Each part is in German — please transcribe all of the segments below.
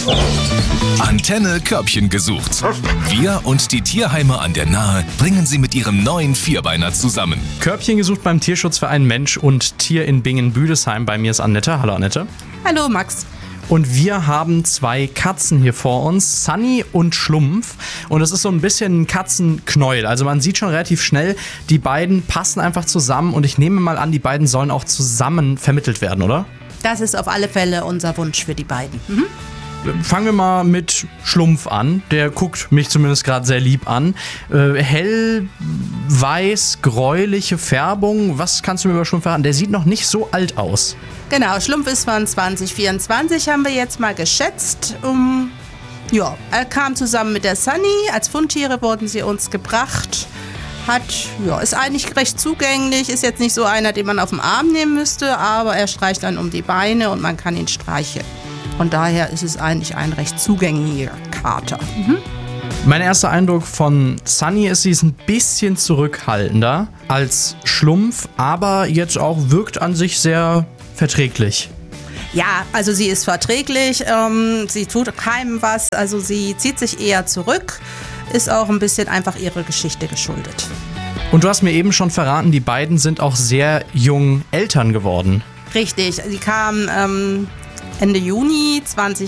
Antenne Körbchen gesucht. Wir und die Tierheime an der Nahe bringen sie mit ihrem neuen Vierbeiner zusammen. Körbchen gesucht beim Tierschutzverein Mensch und Tier in Bingen-Büdesheim. Bei mir ist Annette. Hallo Annette. Hallo Max. Und wir haben 2 Katzen hier vor uns, Sunny und Schlumpf. Und es ist so ein bisschen ein Katzenknäuel. Also man sieht schon relativ schnell, die beiden passen einfach zusammen. Und ich nehme mal an, die beiden sollen auch zusammen vermittelt werden, oder? Das ist auf alle Fälle unser Wunsch für die beiden. Fangen wir mal mit Schlumpf an. Der guckt mich zumindest gerade sehr lieb an. Hell, weiß, gräuliche Färbung. Was kannst du mir über Schlumpf verraten? Der sieht noch nicht so alt aus. Genau, Schlumpf ist von 2024, haben wir jetzt mal geschätzt. Er kam zusammen mit der Sunny. Als Fundtiere wurden sie uns gebracht. Ist eigentlich recht zugänglich, ist jetzt nicht so einer, den man auf den Arm nehmen müsste, aber er streicht dann um die Beine und man kann ihn streicheln. Von daher ist es eigentlich ein recht zugänglicher Kater. Mein erster Eindruck von Sunny ist, sie ist ein bisschen zurückhaltender als Schlumpf, aber jetzt auch wirkt an sich sehr verträglich. Ja, also sie ist verträglich, sie tut keinem was, also sie zieht sich eher zurück, ist auch ein bisschen einfach ihrer Geschichte geschuldet. Und du hast mir eben schon verraten, die beiden sind auch sehr jung Eltern geworden. Richtig, sie kamen Ende Juni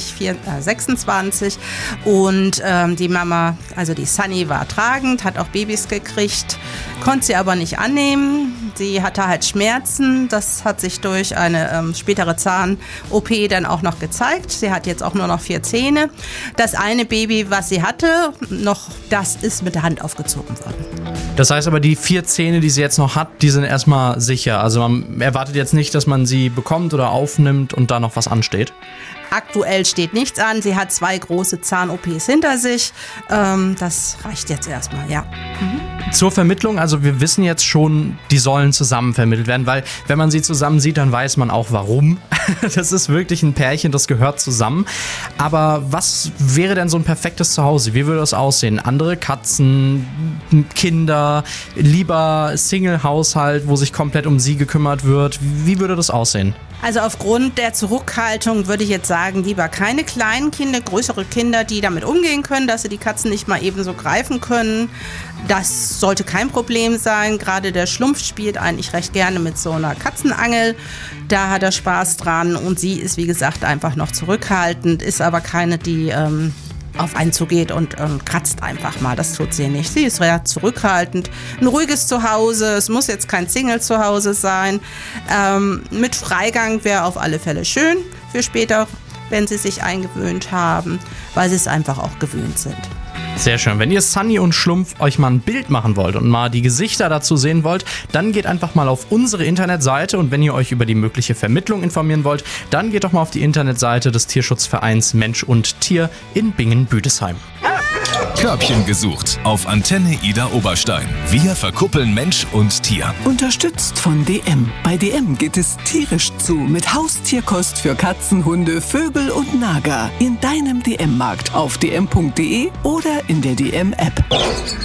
2026 und die Mama, also die Sunny, war tragend, hat auch Babys gekriegt, konnte sie aber nicht annehmen. Sie hatte halt Schmerzen, das hat sich durch eine spätere Zahn-OP dann auch noch gezeigt. Sie hat jetzt auch nur noch 4 Zähne. Das eine Baby, was sie hatte, das ist mit der Hand aufgezogen worden. Das heißt aber, die 4 Zähne, die sie jetzt noch hat, die sind erstmal sicher. Also man erwartet jetzt nicht, dass man sie bekommt oder aufnimmt und da noch was ansteht. Aktuell steht nichts an. Sie hat 2 große Zahn-OPs hinter sich. Das reicht jetzt erstmal, ja. Zur Vermittlung, also wir wissen jetzt schon, die sollen zusammen vermittelt werden, weil wenn man sie zusammen sieht, dann weiß man auch warum. Das ist wirklich ein Pärchen, das gehört zusammen. Aber was wäre denn so ein perfektes Zuhause? Wie würde das aussehen? Andere Katzen, Kinder, lieber Single-Haushalt, wo sich komplett um sie gekümmert wird. Wie würde das aussehen? Also aufgrund der Zurückhaltung würde ich jetzt sagen, lieber keine kleinen Kinder, größere Kinder, die damit umgehen können, dass sie die Katzen nicht mal eben so greifen können. Das sollte kein Problem sein. Gerade der Schlumpf spielt eigentlich recht gerne mit so einer Katzenangel. Da hat er Spaß dran und sie ist, wie gesagt, einfach noch zurückhaltend, ist aber keine, die auf einen zugeht und kratzt einfach mal. Das tut sie nicht. Sie ist sehr zurückhaltend. Ein ruhiges Zuhause. Es muss jetzt kein Single-Zuhause sein. Mit Freigang wäre auf alle Fälle schön für später, wenn sie sich eingewöhnt haben, weil sie es einfach auch gewöhnt sind. Sehr schön. Wenn ihr Sunny und Schlumpf euch mal ein Bild machen wollt und mal die Gesichter dazu sehen wollt, dann geht einfach mal auf unsere Internetseite und wenn ihr euch über die mögliche Vermittlung informieren wollt, dann geht doch mal auf die Internetseite des Tierschutzvereins Mensch und Tier in Bingen-Büdesheim. Körbchen gesucht auf Antenne Ida Oberstein. Wir verkuppeln Mensch und Tier. Unterstützt von DM. Bei DM geht es tierisch zu mit Haustierkost für Katzen, Hunde, Vögel und Nager. In deinem DM-Markt auf dm.de oder in der DM-App.